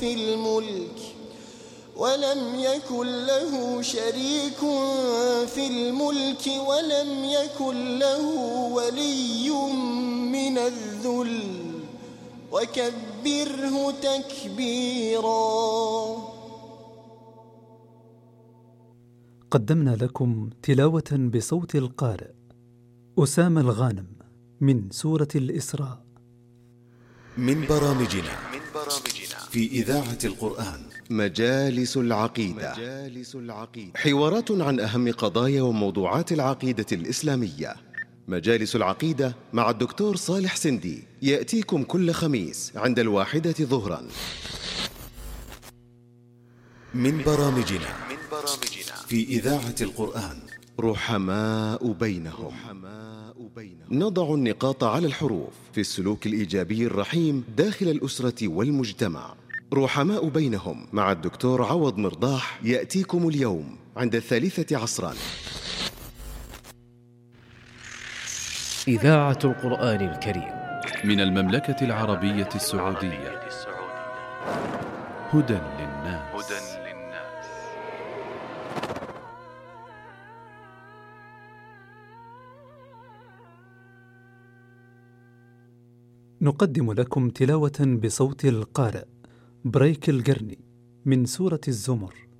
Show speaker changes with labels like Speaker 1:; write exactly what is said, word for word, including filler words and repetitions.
Speaker 1: في الملك ولم يكن له شريك في الملك ولم يكن له ولي من الذل وكبره تكبيرا.
Speaker 2: قدمنا لكم تلاوة بصوت القارئ أسامة الغانم من سورة الإسراء.
Speaker 3: من برامجنا في إذاعة القرآن مجالس العقيدة، حوارات عن أهم قضايا وموضوعات العقيدة الإسلامية. مجالس العقيدة مع الدكتور صالح سندي يأتيكم كل خميس عند الواحدة ظهرا. من برامجنا في إذاعة القرآن رحماء بينهم، نضع النقاط على الحروف في السلوك الإيجابي الرحيم داخل الأسرة والمجتمع. رحماء بينهم مع الدكتور عوض مرضاح يأتيكم اليوم عند الثالثة عصرا.
Speaker 4: إذاعة القرآن الكريم
Speaker 5: من المملكة العربية السعودية. هدى للناس.
Speaker 2: نقدم لكم تلاوة بصوت القارئ بريك القرني من سورة الزمر.